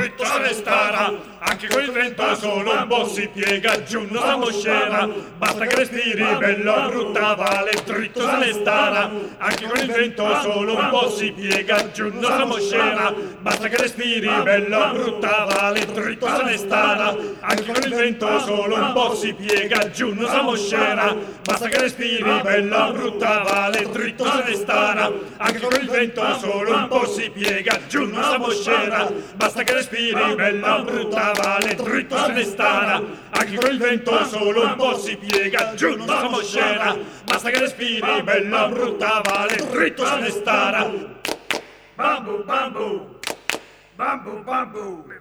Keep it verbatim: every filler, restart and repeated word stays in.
dritto se ne starà, anche con il vento solo un po' si piega giù, non la moscera, basta che respiri, bella brutta vale, dritto se ne starà, anche con il vento solo un po' si piega giù, non la moscera, basta che respiri, bella brutta vale, dritto se ne starà, anche con il vento solo un po' si piega giù, non la moscera, basta che respiri, bella brutta vale, dritto se ne starà, anche con il vento solo un po' si piega giù, non la moscera, basta che respiri, bella brutta vale, dritto se ne starà, anche con il vento solo un po' si piega giù, non la moscera, basta che respiri, bella brutta vale, dritto se ne starà. Bambu, bambu, bambu, bambu.